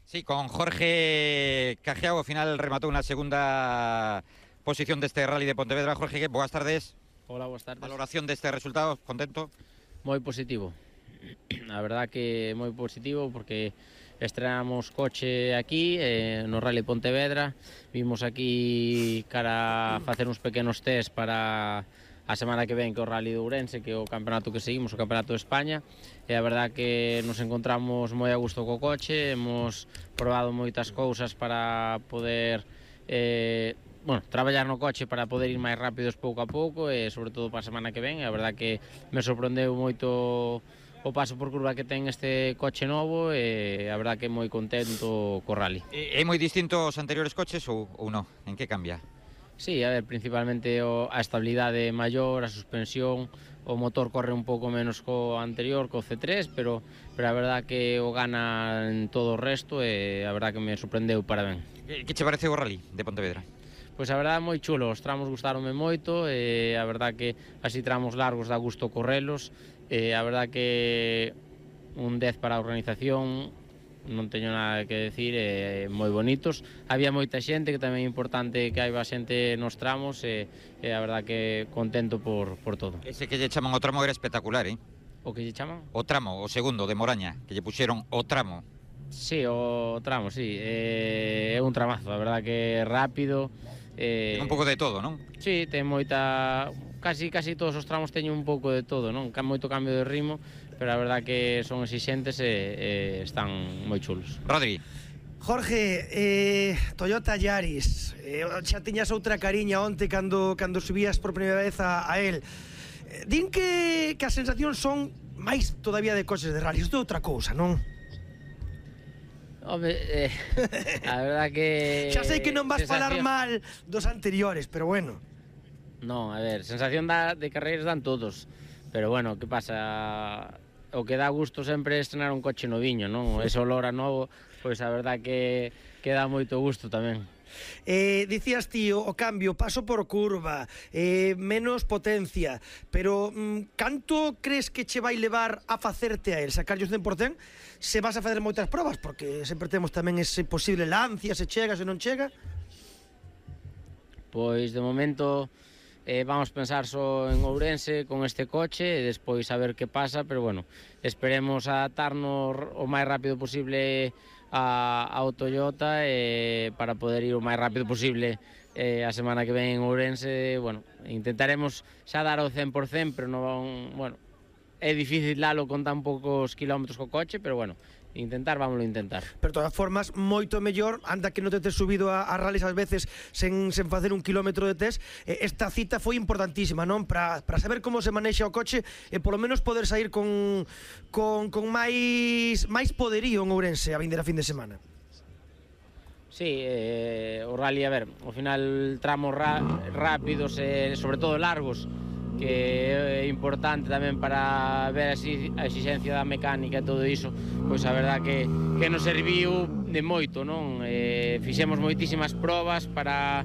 Sí, con Jorge Cajiao, al final remató una segunda posición de este Rally de Pontevedra. Jorge, buenas tardes. Hola, buenas tardes. Valoración de este resultado, contento? Moi positivo. A verdad que moi positivo porque estrenamos coche aquí no Rally Pontevedra. Vimos aquí cara a facer uns pequenos test para a semana que ven que o Rally de Ourense, que é o campeonato que seguimos, o campeonato de España, e a verdad que nos encontramos moi a gusto co coche, hemos probado moitas cousas para poder traballar no coche para poder ir máis rápidos pouco a pouco e sobre todo para a semana que ven. A verdad que me sorprendeu moito o paso por curva que ten este coche novo e a verdad que moi contento co Rally. É moi distinto aos anteriores coches ou non? En que cambia? Sí, a ver, principalmente a estabilidade maior, a suspensión, o motor corre un pouco menos co anterior, co C3, pero a verdad que o gana en todo o resto e a verdad que me sorprendeu para ben. Que che parece o Rally de Pontevedra? Pois a verdade moi chulo, os tramos gustaronme moito e a verdad que así tramos largos dá gusto correlos e a verdad que un 10 para a organización, non teño nada que decir, moi bonitos. Había moita xente, que tamén é importante que haiba xente nos tramos e a verdad que contento por todo. Ese que lle chaman o tramo era espectacular, O que lle chaman? O tramo, o segundo de Moraña, que lle puxeron o tramo. Sí, o tramo, sí, é un tramazo, a verdad que é rápido. Ten un pouco de todo, non? Sí, ten moita... Casi todos os tramos teñen un pouco de todo, non? Moito cambio de ritmo, pero a verdad que son exixentes e están moi chulos. Rodri. Jorge, Toyota Yaris, xa tiñas outra cariña onte cando subías por primeira vez a él. Din que as sensacións son máis todavía de coches de rally, isto é outra cousa, non? Home, a verdad que... Xa sei que non vas falar mal dos anteriores, pero bueno. Non, a ver, sensación de carreiras dan todos, pero bueno, que pasa? O que dá gusto sempre é estrenar un coche noviño, non? Ese olor a novo, pois a verdad que dá moito gusto tamén. Dicías ti, o cambio, paso por curva, menos potencia, pero canto crees que che vai levar a facerte a él, sacarlle o 100%, se vas a facer moitas probas, porque sempre temos tamén ese posible lancia, se chega, se non chega? Pois de momento vamos pensar só en Ourense con este coche e despois a ver que pasa, pero bueno, esperemos adaptarnos o máis rápido posible ao Toyota para poder ir o máis rápido posible a semana que ven en Ourense. Bueno, intentaremos xa dar o 100%, pero non, bueno, é difícil dalo con tan poucos kilómetros co coche, pero bueno, vámoslo intentar. Pero de todas formas, moito mellor, anda que non te tes subido a rallies ás veces sen facer un kilómetro de test. Esta cita foi importantísima, non? Para saber como se manexa o coche e polo menos poder sair con máis poderío en Ourense a vindeira fin de semana. Sí, o rally, a ver, ao final tramos rápidos e sobre todo largos, que é importante tamén para ver a exigencia da mecánica e todo iso, pois a verdad que nos serviu de moito, non? Fixemos moitísimas probas para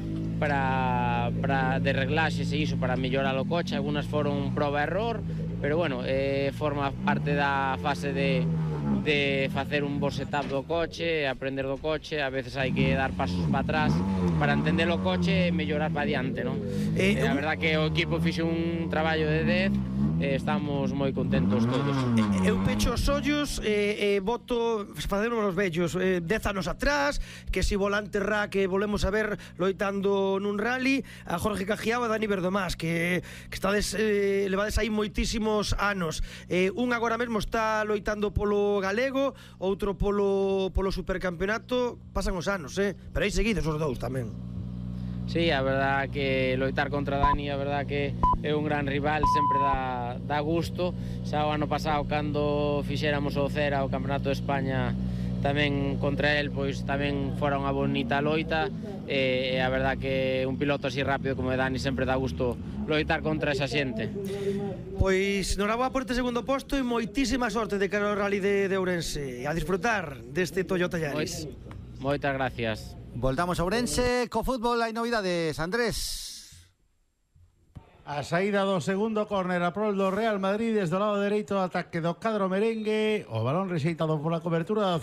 de reglaxes e iso, para mellorar o coche. Algunas foron proba-error, pero bueno, forma parte da fase de facer un bo setup do coche, aprender do coche. A veces hai que dar pasos para atrás para entender o coche e mellorar para diante, non? A verdad que o equipo fixe un traballo de 10 e estamos moi contentos todos. Eu pecho os ollos e voto facernos os vellos 10 anos atrás, que si volante ra que volvemos a ver loitando nun rally, a Jorge Cajiao e Dani Verdomás, que estades levades aí moitísimos anos. Un agora mesmo está loitando polo galego, outro polo supercampeonato. Pasan os anos, pero aí seguidos os dous tamén. Sí, a verdad que loitar contra Dani, a verdad que é un gran rival, sempre dá gusto. Xa o ano pasado, cando fixéramos o Cera, o Campeonato de España, tamén contra el, pois tamén fora unha bonita loita, e a verdad que un piloto así rápido como Dani sempre dá gusto loitar contra esa xente. Pois noraboa por este segundo posto e moitísima sorte de cara ao Rally de Ourense, a disfrutar deste Toyota Yaris. Moitas gracias. Voltamos a Ourense, co fútbol hai novidades, Andrés. A saída do segundo córner a prol do Real Madrid desde o lado dereito do ataque do cadro merengue, o balón rexeitado pola cobertura